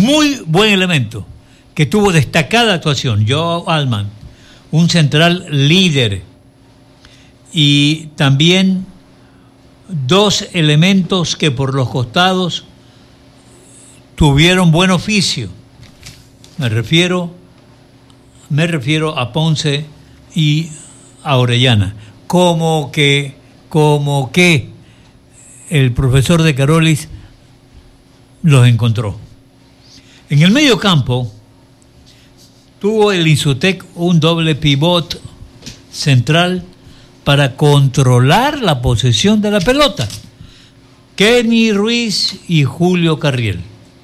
muy buen elemento, que tuvo destacada actuación, Joe Allman, un central líder, y también dos elementos que por los costados tuvieron buen oficio. Me refiero a Ponce y a Orellana. Como que el profesor de Carolis los encontró. En el medio campo tuvo el Insutec un doble pivot central para controlar la posesión de la pelota. Kenny Ruiz y Julio Carriel.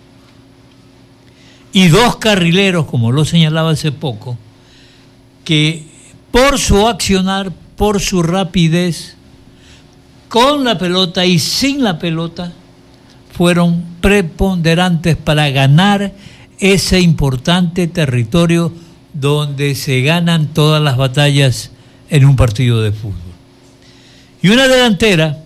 Y dos carrileros, como lo señalaba hace poco, que por su accionar, por su rapidez, con la pelota y sin la pelota, fueron preponderantes para ganar ese importante territorio donde se ganan todas las batallas en un partido de fútbol. Y una delantera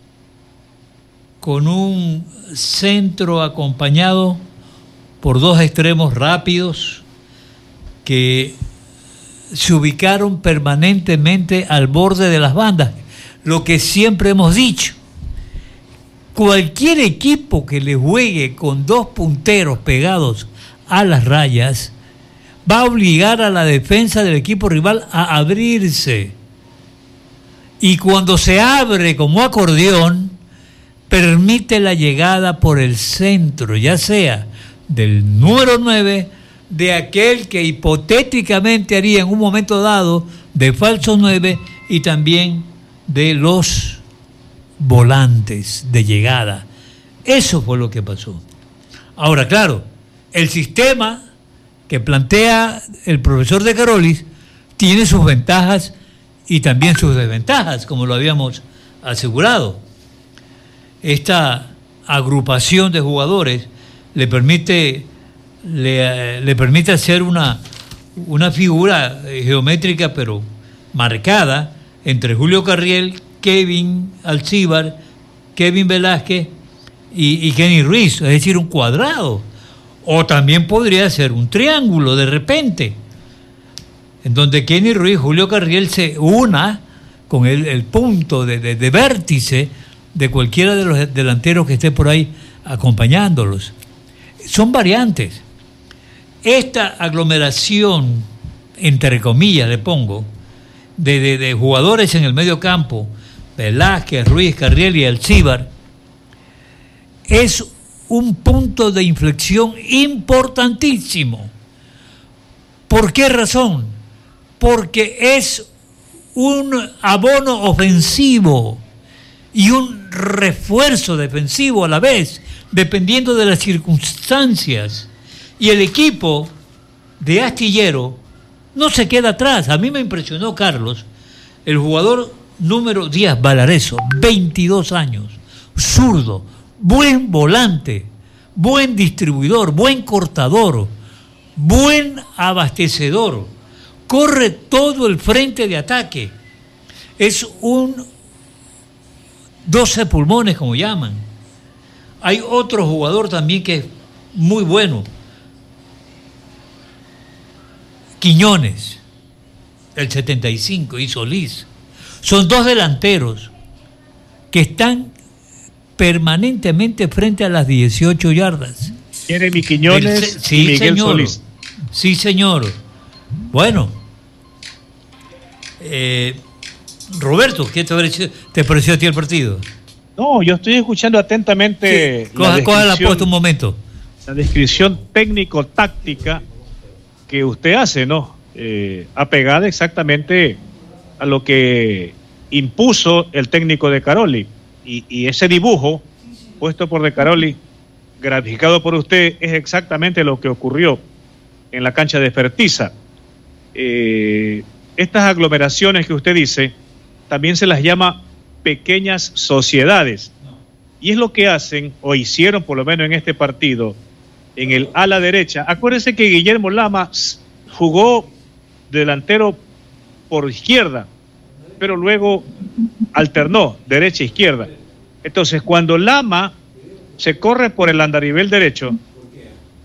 con un centro acompañado por dos extremos rápidos que se ubicaron permanentemente al borde de las bandas. Lo que siempre hemos dicho, cualquier equipo que le juegue con dos punteros pegados a las rayas va a obligar a la defensa del equipo rival a abrirse. Y cuando se abre como acordeón, permite la llegada por el centro, ya sea del número 9, de aquel que hipotéticamente haría en un momento dado de falso 9, y también de los volantes de llegada. Eso fue lo que pasó. Ahora, claro, el sistema que plantea el profesor de Carolis tiene sus ventajas y también sus desventajas, como lo habíamos asegurado. Esta agrupación de jugadores le permite hacer una figura geométrica pero marcada entre Julio Carriel, Kevin Alcíbar, Kevin Velázquez y Kenny Ruiz, es decir, un cuadrado. O también podría ser un triángulo de repente, en donde Kenny Ruiz, Julio Carriel se una con el punto de vértice de cualquiera de los delanteros que esté por ahí acompañándolos. Son variantes. Esta aglomeración, entre comillas le pongo, de jugadores en el medio campo, Velázquez, Ruiz, Carriel y Alcíbar, es un punto de inflexión importantísimo. ¿Por qué razón? Porque es un abono ofensivo y un refuerzo defensivo a la vez, dependiendo de las circunstancias. Y el equipo de Astillero no se queda atrás. A mí me impresionó, Carlos, el jugador número 10, Valareso, 22 años, zurdo, buen volante, buen distribuidor, buen cortador, buen abastecedor, corre todo el frente de ataque, es un 12 pulmones, como llaman. Hay otro jugador también que es muy bueno, Quiñones, el 75, y Solís. Son dos delanteros que están permanentemente frente a las 18 yardas. Jeremy Quiñones sí, y Miguel señor. Solís. Sí, señor. Bueno, Roberto, ¿qué te pareció a ti el partido? No, yo estoy escuchando atentamente. Sí. Coja la puesta un momento. La descripción técnico-táctica que usted hace, ¿no? Apegada exactamente a lo que impuso el técnico de Caroli. Y ese dibujo puesto por De Caroli, graficado por usted, es exactamente lo que ocurrió en la cancha de Fertiza. Estas aglomeraciones que usted dice, también se las llama pequeñas sociedades. Y es lo que hacen, o hicieron por lo menos en este partido, en el ala derecha. Acuérdense que Guillermo Lama jugó delantero por izquierda, pero luego alternó derecha e izquierda. Entonces, cuando Lama se corre por el andarivel derecho,